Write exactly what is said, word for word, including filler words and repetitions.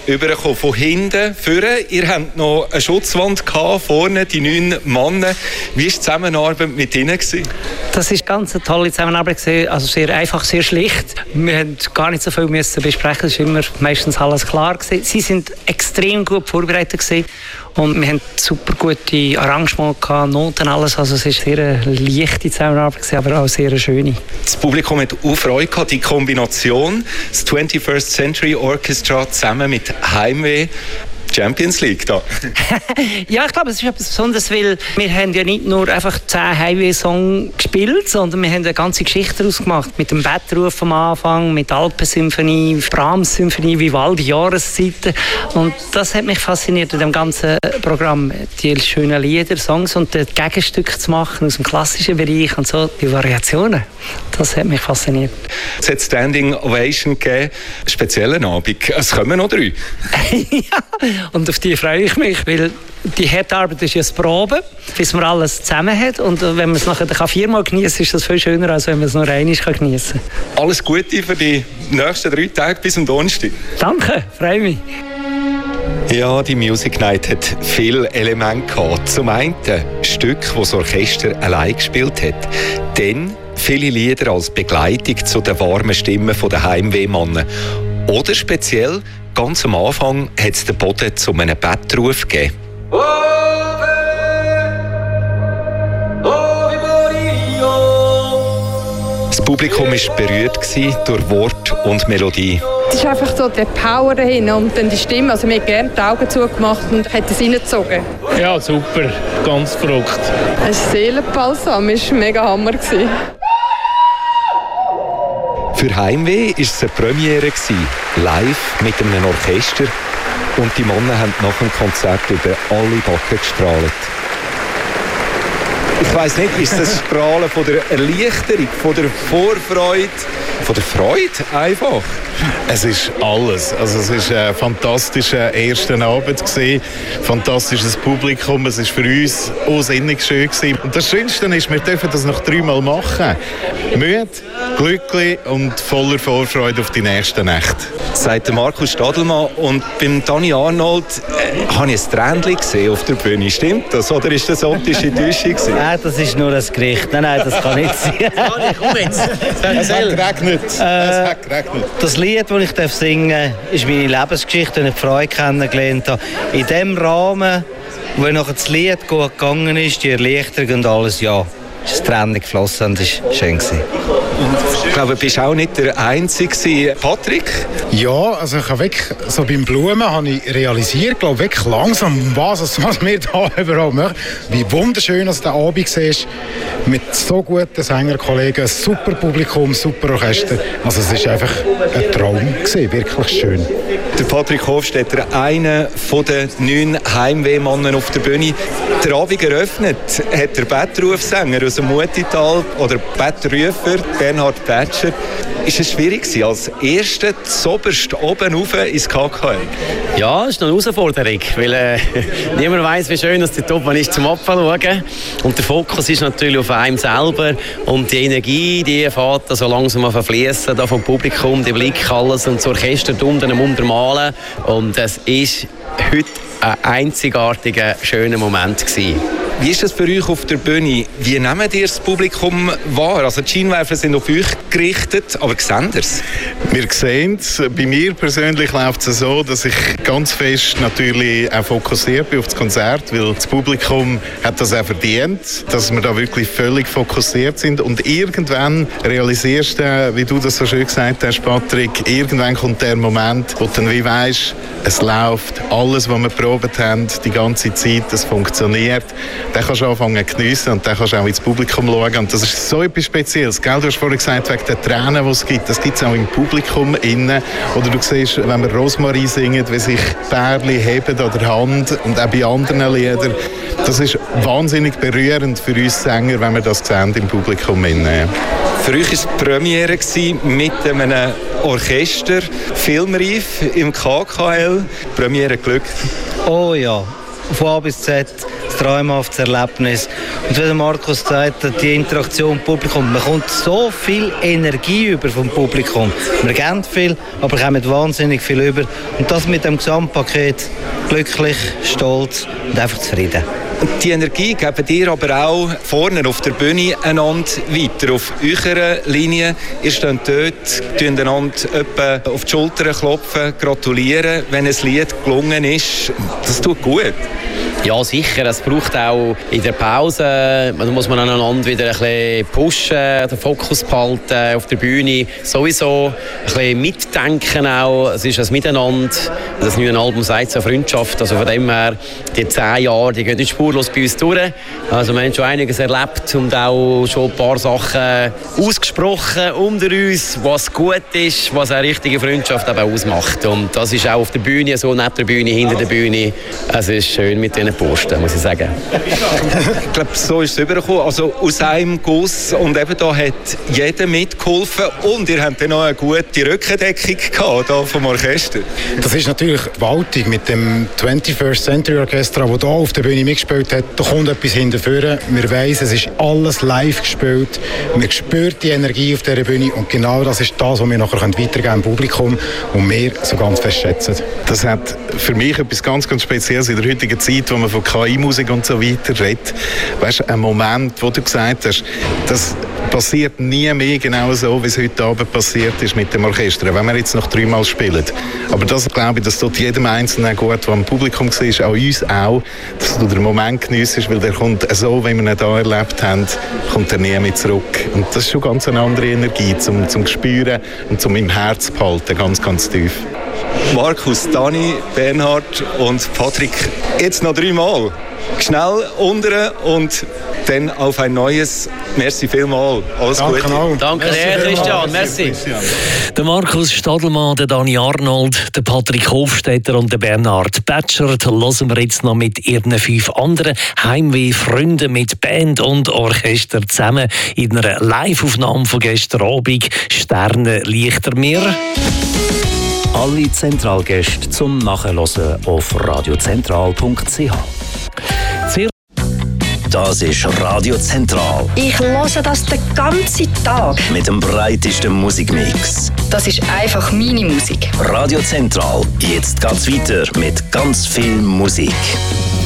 übergekommen. Von hinten, vorne. Ihr habt noch eine Schutzwand gehabt, vorne die neun Männer. Wie war die Zusammenarbeit mit ihnen gewesen? Das war ganz eine tolle Zusammenarbeit gewesen. Also sehr einfach, sehr schlicht. Wir haben gar nicht so viel müssen besprechen. Es war immer meistens alles klar gewesen. Sie sind extrem gut vorbereitet gewesen. Und wir hatten super gute Arrangements gehabt, Noten, alles. Also es war sehr eine leichte Zusammenarbeit gewesen, aber auch sehr eine schöne. Das Publikum hat auch Freude gehabt, die Kombination, das twenty-first Century Orchestra zusammen mit Heimweh. Champions League da. Ja, ich glaube, es ist etwas Besonderes, weil wir haben ja nicht nur einfach zehn Highway-Songs gespielt, sondern wir haben eine ganze Geschichte daraus gemacht. Mit dem Bettruf am Anfang, mit Alpensymphonie, Brahms-Symphonie, Vivaldi, Jahreszeiten. Und das hat mich fasziniert in dem ganzen Programm. Die schönen Lieder, Songs und das Gegenstück zu machen aus dem klassischen Bereich und so, die Variationen. Das hat mich fasziniert. Es hat Standing Ovation gegeben, einen speziellen Abend. Es kommen noch drei. Ja. Und auf die freue ich mich, weil die harte Arbeit ist ja das Proben, bis man alles zusammen hat. Und wenn man es nachher viermal genießen kann, ist das viel schöner, als wenn man es nur einmal genießen kann. Alles Gute für die nächsten drei Tage bis zum Donnerstag. Danke, freue mich. Ja, die Music Night hat viele Elemente gehabt. Zum einen Stück, das das Orchester allein gespielt hat. Dann viele Lieder als Begleitung zu den warmen Stimmen der Heimwehmannen. Oder speziell, ganz am Anfang hat es den Boden zu einem Bettruf gegeben. Das Publikum war berührt durch Wort und Melodie. Es ist einfach so der Power dahin und dann die Stimme. Also wir haben gerne die Augen zugemacht und hat es reingezogen. Ja, super. Ganz verrückt. Es ist Seelenbalsam. Es war mega Hammer. Für Heimweh war es eine Premiere, live mit einem Orchester. Und die Männer haben nach dem Konzert über alle Backen gestrahlt. Ich weiss nicht, ist das Strahlen von der Erleichterung, von der Vorfreude, von der Freude einfach? Es ist alles. Also es war ein fantastischer erster Abend gewesen, fantastisches Publikum. Es war für uns unsinnig schön gewesen. Und das Schönste ist, wir dürfen das noch dreimal machen. Müde, glücklich und voller Vorfreude auf die nächste Nacht. Sagt Markus Stadelmann. Und beim Dani Arnold äh, habe ich ein Tränchen gesehen auf der Bühne. Stimmt das? Oder ist das optische Täuschung? Nein, das ist nur ein Gericht. Nein, nein, das kann nicht sein. Dani, komm jetzt. Es hat geregnet. Es hat geregnet. Das Lied, das ich singen darf, ist meine Lebensgeschichte, die ich Freude kennengelernt habe. In dem Rahmen, wo nachher das Lied gut gegangen ist, die Erleichterung und alles, ja, ist Tränen geflossen und es war schön. Ich glaube, du bist auch nicht der Einzige. Patrick? Ja, also ich habe wirklich, so beim Blumen habe ich realisiert, glaube wirklich langsam, was, was wir da überhaupt machen. Wie wunderschön dass der Abend war, mit so guten Sängerkollegen, ein super Publikum, super Orchester. Also es war einfach ein Traum gewesen, wirklich schön. Der Patrick Hofstetter, einer der neun Heimwehmannen auf der Bühne. Der Abend eröffnet hat der Bettrufsänger aus dem Mutital oder Bettrufer Bernhard Pätscher. Ist es schwierig gewesen, als Erster zoberst oben rauf ins K K L? Ja, es ist noch eine Herausforderung, weil äh, niemand weiss, wie schön dass die Top ist zum Abschauen. Und der Fokus ist natürlich auf einem selber und die Energie, die fährt so langsam an verfließen, da vom Publikum, der Blick, alles und das Orchester unten am Untermalen. Und es ist heute ein einzigartiger, schöner Moment gewesen. Wie ist das für euch auf der Bühne? Wie nehmt ihr das Publikum wahr? Also die Scheinwerfer sind auf euch gerichtet, aber sehen ihr es? Wir sehen es. Bei mir persönlich läuft es so, dass ich ganz fest natürlich auch fokussiert bin auf das Konzert, weil das Publikum hat das auch verdient, dass wir da wirklich völlig fokussiert sind. Und irgendwann realisierst du, wie du das so schön gesagt hast, Patrick, irgendwann kommt der Moment, wo du dann wie weisst, es läuft, alles, was wir probiert haben, die ganze Zeit, das funktioniert. Dann kannst du anfangen zu geniessen und dann kannst du auch ins Publikum schauen. Und das ist so etwas Spezielles. Gell? Du hast vorhin gesagt, wegen der Tränen, die es gibt. Das gibt es auch im Publikum innen. Oder du siehst, wenn wir Rosmarie singen, wie sich Pärchen heben an der Hand und auch bei anderen Liedern. Das ist wahnsinnig berührend für uns Sänger, wenn wir das sehen im Publikum innen. Für euch war es die Premiere mit einem Orchester, filmreif im K K L. Premiere Glück. Oh ja, von A bis Z. ein traumhaftes Erlebnis. Und wie der Markus sagt, die Interaktion mit dem Publikum, man kommt so viel Energie über vom Publikum. Wir geben viel, aber kommen wahnsinnig viel über. Und das mit dem Gesamtpaket glücklich, stolz und einfach zufrieden. Die Energie geben ihr aber auch vorne auf der Bühne einander weiter. Auf eurer Linie, ihr steht dort, tun einander etwa auf die Schulter klopfen, gratulieren, wenn ein Lied gelungen ist. Das tut gut. Ja, sicher. Es braucht auch in der Pause, da muss man einander wieder ein bisschen pushen, den Fokus behalten auf der Bühne. Sowieso ein bisschen mitdenken auch. Es ist ein Miteinander. Das neue Album sagt so Freundschaft. Also von dem her, die zehn Jahre, die gehen nicht spurlos bei uns durch. Also wir haben schon einiges erlebt und auch schon ein paar Sachen ausgesprochen unter uns, was gut ist, was eine richtige Freundschaft eben ausmacht. Und das ist auch auf der Bühne, so neben der Bühne, hinter der Bühne. Es ist schön mit den Posten, muss ich sagen. Ich glaube, so ist es übergekommen. Also aus einem Guss. Und eben da hat jeder mitgeholfen. Und ihr habt dann noch eine gute Rückendeckung gehabt, hier vom Orchester. Das ist natürlich gewaltig mit dem twenty-first Century Orchestra, das hier auf der Bühne mitgespielt hat. Da kommt etwas hinterher. Wir weiss, es ist alles live gespielt. Man spürt die Energie auf dieser Bühne. Und genau das ist das, was wir nachher weitergeben können im Publikum und wir so ganz fest schätzen. Das hat für mich etwas ganz, ganz Spezielles in der heutigen Zeit, wo man von K I-Musik und so weiter redet. Weißt du, ein Moment, wo du gesagt hast, das passiert nie mehr genau so, wie es heute Abend passiert ist mit dem Orchester, wenn wir jetzt noch dreimal spielen. Aber das glaube ich, das tut jedem Einzelnen gut, der am Publikum war, auch uns auch, dass du den Moment geniessest, weil der kommt so, wie wir ihn hier erlebt haben, kommt er nie mehr zurück. Und das ist schon ganz eine andere Energie, zum, zum Spüren und zum im Herz behalten, ganz, ganz tief. Markus, Dani, Bernhard und Patrick, jetzt noch dreimal. Schnell unten und dann auf ein neues. Merci vielmals. Alles Danke Gute. auch. Danke dir, Christian. Merci. Der Markus Stadelmann, der Dani Arnold, der Patrick Hofstetter und der Bernhard Batschert hören wir jetzt noch mit ihren fünf anderen Heimweh-Freunden mit Band und Orchester zusammen in einer Live-Aufnahme von gestern Abend «Sterne lichter mir». Alle Zentralgäste zum Nachhören auf radiozentral punkt c h. Das ist Radio Zentral. Ich höre das den ganzen Tag. Mit dem breitesten Musikmix. Das ist einfach meine Musik. Radio Zentral. Jetzt geht's weiter mit ganz viel Musik.